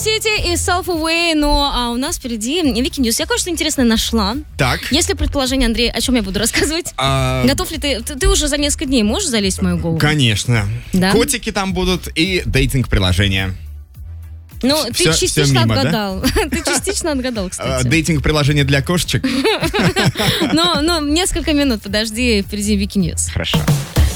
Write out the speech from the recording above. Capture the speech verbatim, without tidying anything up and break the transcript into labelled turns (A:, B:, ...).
A: City и Self Away, но а у нас впереди Вики Ньюс. Я кое-что интересное нашла.
B: Так.
A: Есть ли предположение, Андрей, о чем я буду рассказывать?
B: А...
A: Готов ли ты? ты? Ты уже за несколько дней можешь залезть в мою голову?
B: Конечно.
A: Да?
B: Котики там будут и дейтинг-приложения.
A: Ну, ты
B: Всё-
A: частично
B: всё мимо,
A: отгадал. Ты частично отгадал,
B: А,
A: кстати.
B: Дейтинг-приложение для кошечек.
A: Но, но несколько минут, подожди, впереди Вики Ньюс.
B: Хорошо.